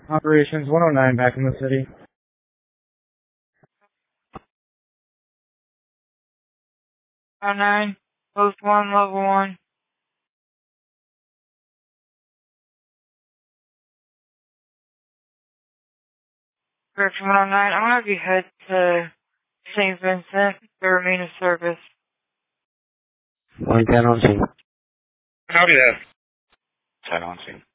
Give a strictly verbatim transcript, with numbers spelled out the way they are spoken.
Operations one oh nine back in the city. oh nine, Post one, level one. Correction one oh nine, I'm gonna have you head to Saint Vincent, the remaining service. one ten on scene. Howdy there. ten on scene.